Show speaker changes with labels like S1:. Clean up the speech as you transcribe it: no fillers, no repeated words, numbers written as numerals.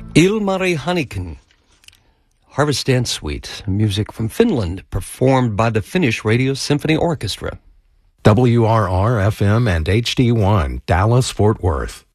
S1: Ilmari Hannikin, Harvest Dance Suite, music from Finland, performed by the Finnish Radio Symphony Orchestra.
S2: WRR-FM and HD1, Dallas, Fort Worth.